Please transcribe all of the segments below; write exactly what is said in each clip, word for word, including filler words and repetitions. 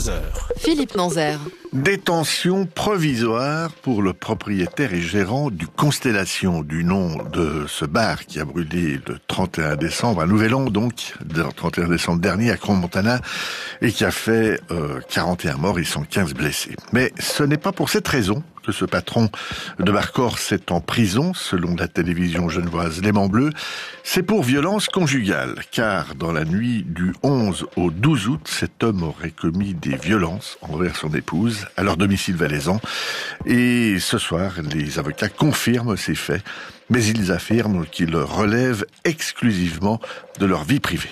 deux heures. Philippe Manzer. Détention provisoire pour le propriétaire et gérant du Constellation, du nom de ce bar qui a brûlé le trente et un décembre, un nouvel an donc, le trente et un décembre dernier à Crans-Montana, et qui a fait euh, quarante et un morts et cent quinze blessés. Mais ce n'est pas pour cette raison que ce patron de bar corse est en prison, selon la télévision genevoise L'Aimant Bleu. C'est pour violence conjugale, car dans la nuit du onze au douze août, cet homme aurait commis des violences envers son épouse à leur domicile valaisan. Et ce soir, les avocats confirment ces faits, mais ils affirment qu'ils relèvent exclusivement de leur vie privée.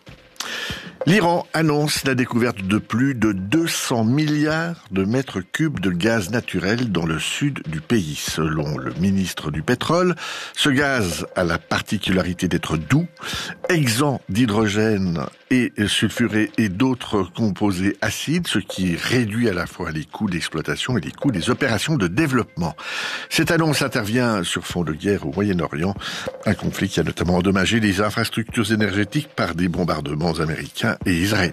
L'Iran annonce la découverte de plus de deux cents milliards de mètres cubes de gaz naturel dans le sud du pays. Selon le ministre du Pétrole, ce gaz a la particularité d'être doux, exempt d'hydrogène et sulfuré et d'autres composés acides, ce qui réduit à la fois les coûts d'exploitation et les coûts des opérations de développement. Cette annonce intervient sur fond de guerre au Moyen-Orient, un conflit qui a notamment endommagé les infrastructures énergétiques par des bombardements américains et israélien.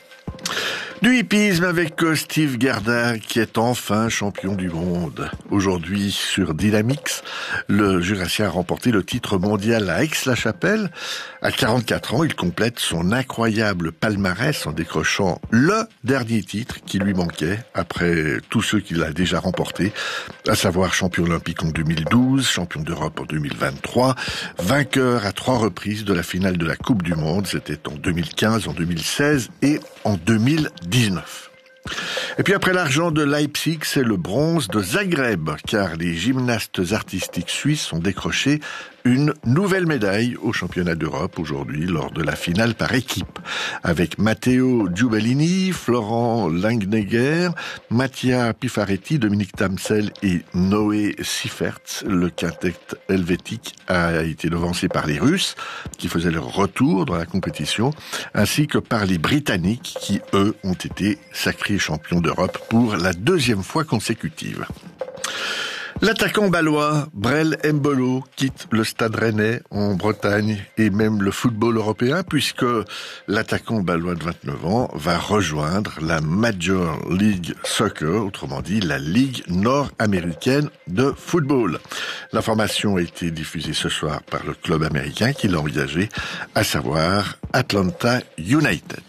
Du hippisme avec Steve Gerda qui est enfin champion du monde. Aujourd'hui sur Dynamix, le Jurassien a remporté le titre mondial à Aix-la-Chapelle. À quarante-quatre ans, il complète son incroyable palmarès en décrochant le dernier titre qui lui manquait après tous ceux qu'il a déjà remportés, à savoir champion olympique en deux mille douze, champion d'Europe en deux mille vingt-trois, vainqueur à trois reprises de la finale de la Coupe du Monde, c'était en deux mille quinze, en deux mille seize et en deux mille dix-neuf. Et puis après l'argent de Leipzig, c'est le bronze de Zagreb, car les gymnastes artistiques suisses ont décroché une nouvelle médaille au championnat d'Europe aujourd'hui lors de la finale par équipe, avec Matteo Giubellini, Florent Langnegger, Mattia Pifaretti, Dominique Tamsel et Noé Siffert. Le quintet helvétique a été devancé par les Russes, qui faisaient leur retour dans la compétition, ainsi que par les Britanniques, qui, eux, ont été sacrés champions d'Europe pour la deuxième fois consécutive. L'attaquant balois Brel Embolo quitte le Stade Rennais en Bretagne et même le football européen, puisque l'attaquant balois de vingt-neuf ans va rejoindre la Major League Soccer, autrement dit la Ligue nord-américaine de football. L'information a été diffusée ce soir par le club américain qui l'a engagé, à savoir Atlanta United.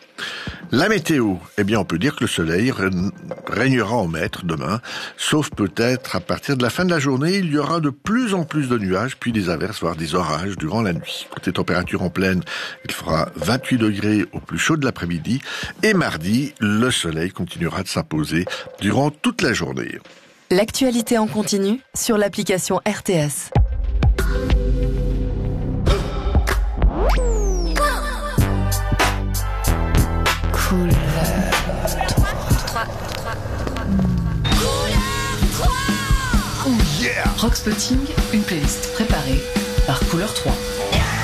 La météo, eh bien on peut dire que le soleil régnera en maître demain, sauf peut-être à partir de la fin de la journée, il y aura de plus en plus de nuages, puis des averses, voire des orages durant la nuit. Côté température en pleine, il fera vingt-huit degrés au plus chaud de l'après-midi, et mardi, le soleil continuera de s'imposer durant toute la journée. L'actualité en continu sur l'application R T S. Rock Spotting, une playlist préparée par Couleur trois.